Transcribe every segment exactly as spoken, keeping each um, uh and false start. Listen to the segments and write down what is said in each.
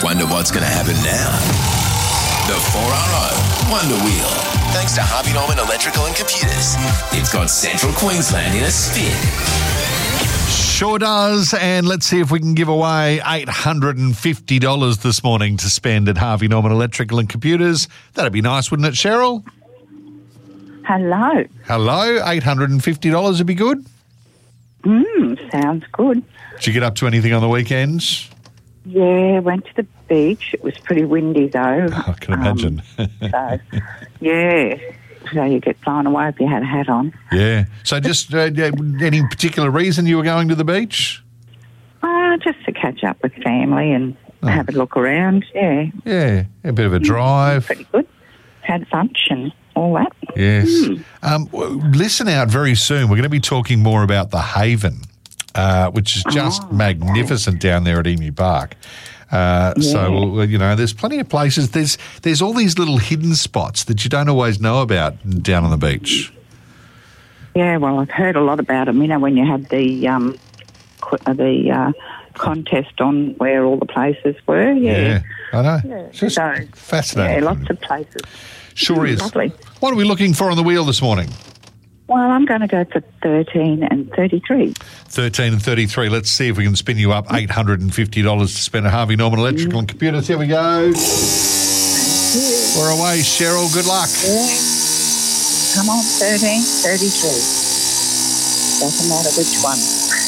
Wonder what's going to happen now? The four R O Wonder Wheel. Thanks to Harvey Norman Electrical and Computers. It's got Central Queensland in a spin. Sure does, and let's see if we can give away eight hundred fifty dollars this morning to spend at Harvey Norman Electrical and Computers. That'd be nice, wouldn't it, Cheryl? Hello. Hello, eight hundred fifty dollars would be good. Mm, sounds good. Did you get up to anything on the weekends? Yeah, went to the beach. It was pretty windy though. I can imagine. Um, so, yeah. So you get blown away if you had a hat on. Yeah. So just uh, any particular reason you were going to the beach? Uh, just to catch up with family and oh. have a look around, yeah. Yeah, a bit of a drive. Pretty good. Had lunch and all that. Yes. Mm. Um, listen out very soon. We're going to be talking more about the Haven, uh, which is just oh, magnificent okay. down there at Emu Park. Uh, yeah. So, well, you know, there's plenty of places. There's there's all these little hidden spots that you don't always know about down on the beach. Yeah, well, I've heard a lot about them. You know, when you had the um, qu- the uh, contest on where all the places were. Yeah, yeah I know. Yeah. It's just so, fascinating. Yeah, lots of places. Sure mm, is. Lovely. What are we looking for on the wheel this morning? Well, I'm going to go for thirteen and thirty-three. thirteen and thirty-three. Let's see if we can spin you up eight hundred fifty dollars to spend at Harvey Norman Electrical mm. and Computers. Here we go. We're away, Cheryl. Good luck. Yeah. Come on, thirteen, thirty-three. Doesn't matter which one.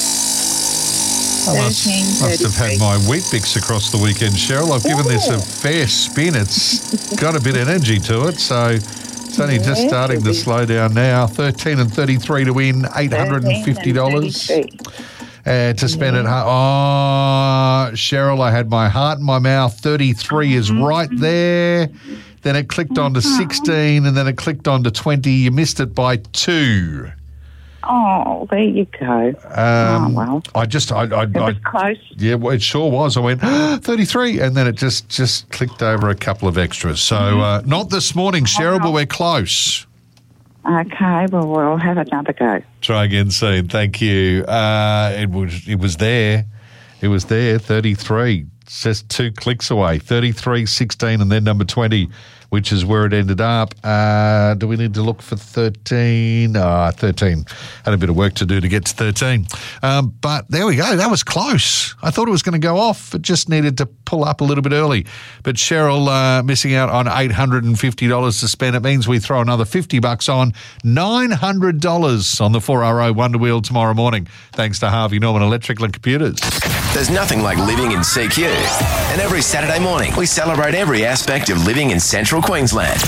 I must, must have had my Wheat Bix across the weekend, Cheryl. I've given yeah. this a fair spin. It's got a bit of energy to it, so... It's only just starting to slow down now. thirteen and thirty-three to win, eight hundred fifty dollars uh, to spend yeah. at home. Oh, Cheryl, I had my heart in my mouth. thirty-three is right there. Then it clicked on to sixteen and then it clicked on to twenty. You missed it by two. Oh, there you go. Um, oh, well. I just... I, I, it was I, close. Yeah, well, it sure was. I went, oh, thirty-three, and then it just, just clicked over a couple of extras. So, uh, not this morning, Cheryl, but we're close. Okay, well, we'll have another go. Try again soon. Thank you. Uh, it was it was there. It was there, thirty-three. It's just two clicks away. thirty-three, sixteen, and then number twenty, which is where it ended up. Uh, do we need to look for thirteen? Ah, oh, thirteen. Had a bit of work to do to get to thirteen. Um, but there we go. That was close. I thought it was going to go off. It just needed to pull up a little bit early. But Cheryl uh, missing out on eight hundred fifty dollars to spend. It means we throw another fifty bucks on. nine hundred dollars on the four R O Wonder Wheel tomorrow morning. Thanks to Harvey Norman Electrical and Computers. There's nothing like living in C Q. And every Saturday morning, we celebrate every aspect of living in Central Queensland.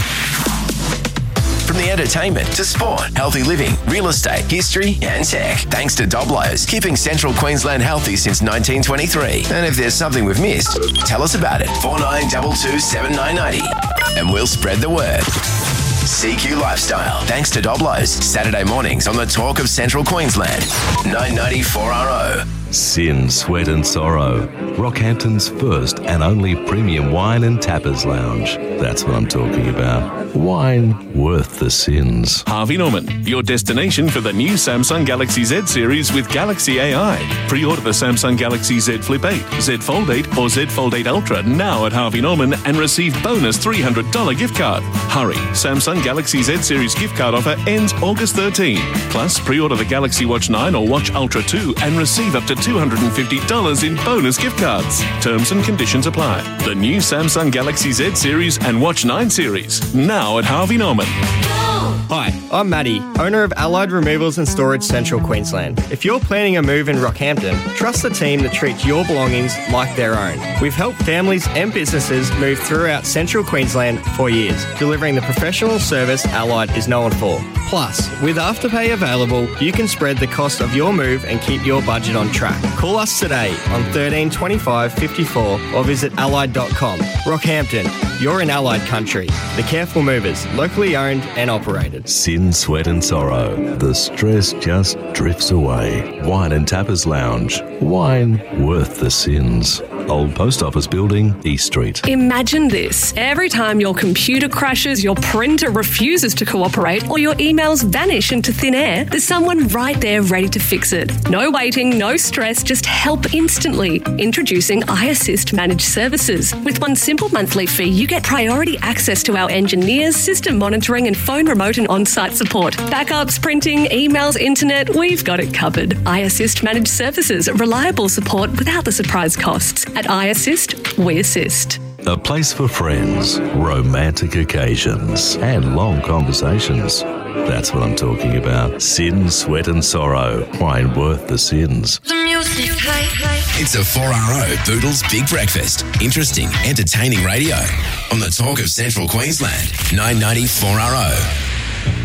From the entertainment to sport, healthy living, real estate, history and tech. Thanks to Doblos, keeping Central Queensland healthy since nineteen twenty-three. And if there's something we've missed, tell us about it. four nine two two, seven nine nine zero. And we'll spread the word. C Q Lifestyle. Thanks to Doblos. Saturday mornings on the Talk of Central Queensland. nine ninety four R O. Sin, Sweat and Sorrow. Rockhampton's first and only premium wine and tappers lounge. That's what I'm talking about. Wine worth the sins. Harvey Norman, your destination for the new Samsung Galaxy Z series with Galaxy A I. Pre-order the Samsung Galaxy Z Flip eight, Z Fold eight or Z Fold eight Ultra now at Harvey Norman and receive bonus three hundred dollars gift card. Hurry, Samsung Galaxy Z series gift card offer ends August thirteenth. Plus, pre-order the Galaxy Watch nine or Watch Ultra two and receive up to two hundred fifty dollars in bonus gift cards. Terms and conditions apply. The new Samsung Galaxy Z series and Watch nine series, now at Harvey Norman. Hi, I'm Matty, owner of Allied Removals and Storage Central Queensland. If you're planning a move in Rockhampton, trust the team that treats your belongings like their own. We've helped families and businesses move throughout Central Queensland for years, delivering the professional service Allied is known for. Plus, with Afterpay available, you can spread the cost of your move and keep your budget on track. Call us today on thirteen twenty-five fifty-four or visit allied dot com. Rockhampton, you're in Allied country. The Careful Movers, locally owned and operated. Sin, Sweat and Sorrow. The stress just drifts away. Wine and Tappers Lounge. Wine worth the sins. Old Post Office Building, East Street. Imagine this. Every time your computer crashes, your printer refuses to cooperate, or your emails vanish into thin air, there's someone right there ready to fix it. No waiting, no stress, just help instantly. Introducing iAssist Managed Services. With one simple monthly fee, you get priority access to our engineers, system monitoring and phone remote and on-site support. Backups, printing, emails, internet, we've got it covered. iAssist Managed Services. Reliable support without the surprise costs. At iAssist, we assist. A place for friends, romantic occasions, and long conversations. That's what I'm talking about. Sin, Sweat and Sorrow. Wine worth the sins. The music play, play. It's a four R O Boodles Big Breakfast. Interesting, entertaining radio on the Talk of Central Queensland. nine ninety four R O.